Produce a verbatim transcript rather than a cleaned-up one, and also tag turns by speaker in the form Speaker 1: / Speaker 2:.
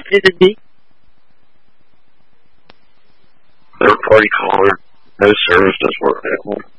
Speaker 1: Third party caller. No service does work that one.